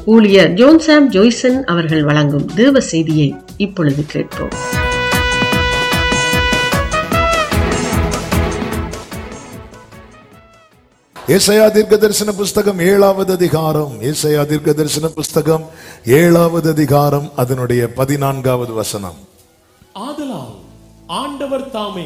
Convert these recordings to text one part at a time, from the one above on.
ஊழியர் ஜோன் சாம் ஜோய்சன் அவர்கள் வழங்கும் தேவ செய்தியை இப்பொழுது கேட்போம். ஏசாயா தீர்க்கதரிசன புஸ்தகம் 7வது அதிகாரம். ஏசாயா தீர்க்கதரிசன புஸ்தகம் 7வது அதிகாரம் அதனுடைய 14வது வசனம். ஆதலால் ஆண்டவர் தாமே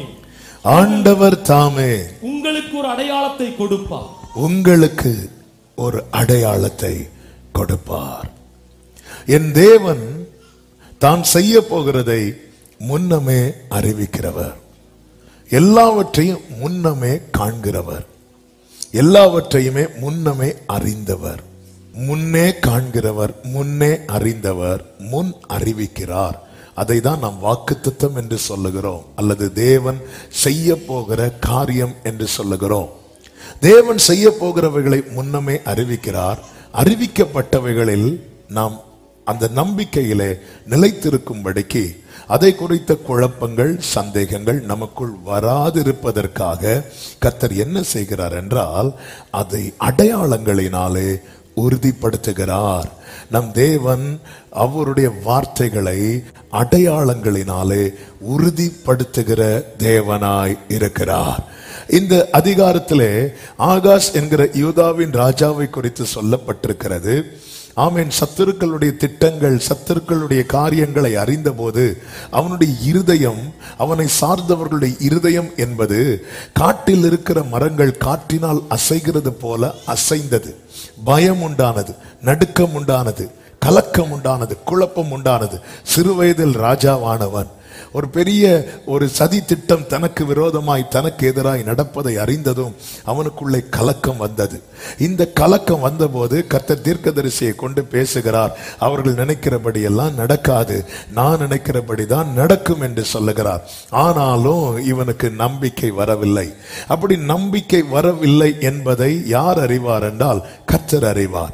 உங்களுக்கு ஒரு அடையாளத்தை கொடுப்பார். உங்களுக்கு ஒரு அடையாளத்தை கொடுப்பார். என் தேவன் தான் செய்ய போகிறதை முன்னமே அறிவிக்கிறவர், எல்லாவற்றையும் முன்னமே காண்கிறவர், எல்லாவற்றையுமே முன்னமே அறிந்தவர். முன்னே காண்கிறவர், முன்னே அறிந்தவர், முன் அறிவிக்கிறார். அதை தான் நாம் வாக்குத்தத்தம் என்று சொல்லுகிறோம், அல்லது தேவன் செய்ய போகிற காரியம் என்று சொல்லுகிறோம். தேவன் செய்ய போகிறவைகளை முன்னமே அறிவிக்கிறார். அறிவிக்கப்பட்டவைகளில் நாம் அந்த நம்பிக்கையிலே நிலைத்திருக்கும்படிக்கு அதை குறித்த குழப்பங்கள், சந்தேகங்கள் நமக்குள் வராதிருப்பதற்காக கர்த்தர் என்ன செய்கிறார் என்றால், அதை அடையாளங்களினாலே உறுதிப்படுத்துகிறார். நம் தேவன் அவருடைய வார்த்தைகளை அடையாளங்களினாலே உறுதிப்படுத்துகிற தேவனாய் இருக்கிறார். இந்த அதிகாரத்திலே ஆகாஸ் என்கிற யூதாவின் ராஜாவை குறித்து சொல்லப்பட்டிருக்கிறது. ஆமேன். சத்துருக்களுடைய திட்டங்கள், சத்துருக்களுடைய காரியங்களை அறிந்தபோது அவனுடைய இருதயம், அவனை சார்ந்தவர்களுடைய இருதயம் என்பது காட்டில் இருக்கிற மரங்கள் காற்றினால் அசைகிறது போல அசைந்தது. பயம் உண்டானது, நடுக்கம் உண்டானது, கலக்கம் உண்டானது, குழப்பம் உண்டானது. சிறுவயதில் ராஜாவானவன் ஒரு சதி திட்டம் தனக்கு விரோதமாய், தனக்கு எதிராய் நடப்பதை அறிந்ததும் அவனுக்குள்ளே கலக்கம் வந்தது. இந்த கலக்கம் வந்தபோது கர்த்தர் தீர்க்கதரிசியை கொண்டு பேசுகிறார். அவர்கள் நினைக்கிறபடி எல்லாம் நடக்காது, நான் நினைக்கிறபடிதான் நடக்கும் என்று சொல்லுகிறார். ஆனாலும் இவனுக்கு நம்பிக்கை வரவில்லை. அப்படி நம்பிக்கை வரவில்லை என்பதை யார் அறிவார் என்றால் கர்த்தர் அறிவார்.